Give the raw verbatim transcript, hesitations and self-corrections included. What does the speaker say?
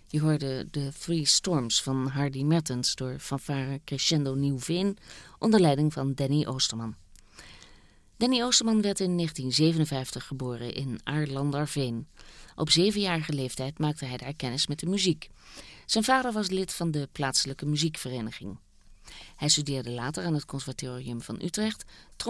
Je hoorde de Three Storms van Hardy Mertens door fanfare Crescendo Nieuwveen onder leiding van Danny Oosterman. Danny Oosterman werd in negentien zevenenvijftig geboren in Aarlanderveen. Op zevenjarige leeftijd maakte hij daar kennis met de muziek. Zijn vader was lid van de plaatselijke muziekvereniging. Hij studeerde later aan het Conservatorium van Utrecht